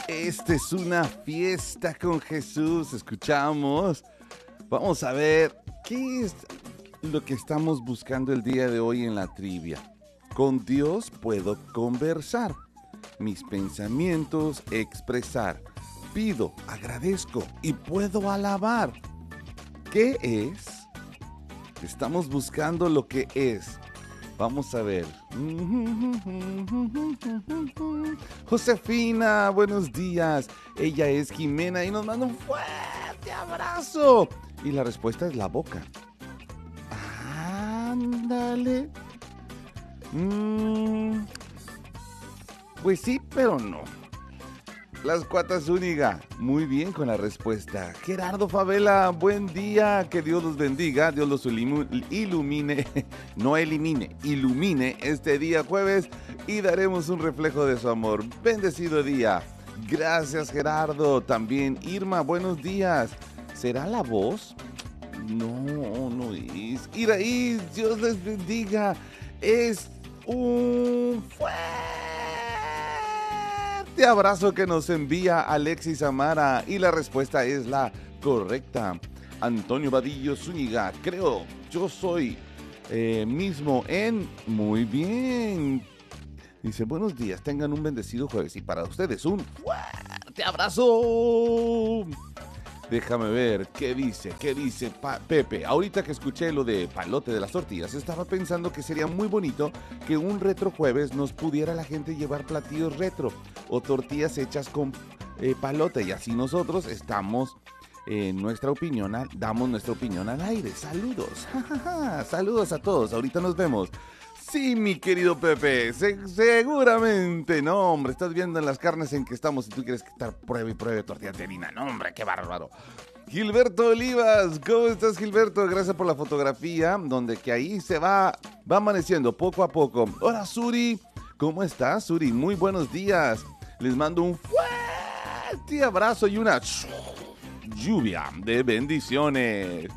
Esta es una fiesta con Jesús. Escuchamos. Vamos a ver qué es lo que estamos buscando el día de hoy en la trivia. Con Dios puedo conversar, mis pensamientos expresar, pido, agradezco y puedo alabar. ¿Qué es? Estamos buscando lo que es. Vamos a ver. Josefina, buenos días. Ella es Jimena y nos manda un fuerte abrazo. Y la respuesta es la boca. Ándale. Pues sí, pero no. Las Cuatas Zúñiga, muy bien con la respuesta. Gerardo Favela, buen día, que Dios los bendiga, Dios los ilumine, no elimine, ilumine este día jueves y daremos un reflejo de su amor. Bendecido día. Gracias, Gerardo. También Irma, buenos días. ¿Será la voz? No, no es. Iraí, Dios les bendiga. Es un fuerte abrazo que nos envía Alexis Amara y la respuesta es la correcta. Antonio Vadillo Zúñiga, creo, yo soy mismo en... Muy bien. Dice, buenos días, tengan un bendecido jueves y para ustedes un fuerte abrazo. Déjame ver, ¿qué dice Pepe? Ahorita que escuché lo de palote de las tortillas, estaba pensando que sería muy bonito que un retro jueves nos pudiera la gente llevar platillos retro o tortillas hechas con palote y así nosotros estamos nuestra opinión, damos nuestra opinión al aire. Saludos, saludos a todos, ahorita nos vemos. Sí, mi querido Pepe, seguramente, no, hombre, estás viendo en las carnes en que estamos y tú quieres estar pruebe y pruebe tortilla de harina, no, hombre, qué bárbaro. Gilberto Olivas, ¿cómo estás, Gilberto? Gracias por la fotografía, donde que ahí se va amaneciendo poco a poco. Hola, Suri, ¿cómo estás, Suri? Muy buenos días, les mando un fuerte abrazo y una lluvia de bendiciones.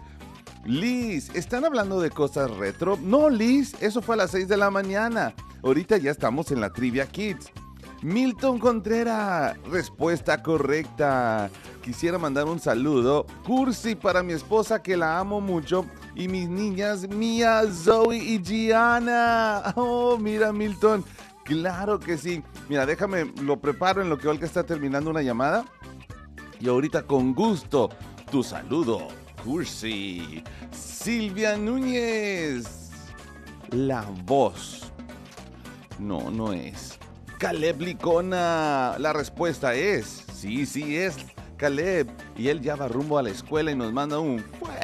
Liz, ¿están hablando de cosas retro? No, Liz, eso fue a las 6 de la mañana. Ahorita ya estamos en la Trivia Kids. Milton Contreras, respuesta correcta. Quisiera mandar un saludo cursi para mi esposa que la amo mucho y mis niñas Mía, Zoe y Gianna. Oh, mira, Milton, claro que sí. Mira, déjame, lo preparo en lo que Olga está terminando una llamada. Y ahorita con gusto, tu saludo cursi. Silvia Núñez, la voz. No, no es. Caleb Licona, la respuesta es, sí es Caleb. Y él ya va rumbo a la escuela y nos manda un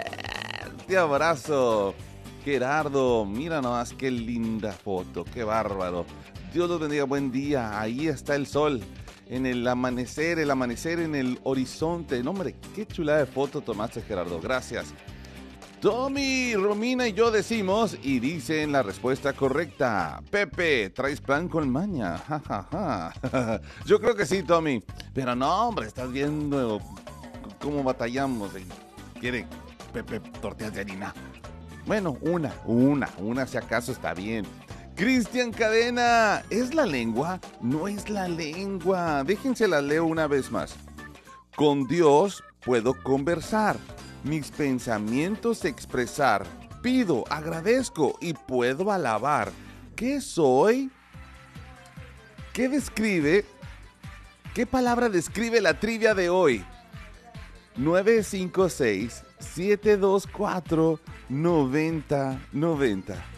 fuerte abrazo. Gerardo, mira nomás qué linda foto, qué bárbaro. Dios los bendiga, buen día. Ahí está el sol. En el amanecer en el horizonte. No, hombre, qué chulada de foto tomaste, Gerardo. Gracias. Tommy, Romina y yo decimos y dicen la respuesta correcta. Pepe, ¿traes plan con maña? Ja, ja, ja. Yo creo que sí, Tommy. Pero no, hombre, estás viendo cómo batallamos. Quiere Pepe tortillas de harina. Bueno, una si acaso está bien. Cristian Cadena, ¿es la lengua? No es la lengua. Déjense la leo una vez más. Con Dios puedo conversar, mis pensamientos expresar, pido, agradezco y puedo alabar. ¿Qué soy? ¿Qué palabra describe la trivia de hoy? 956-724-9090.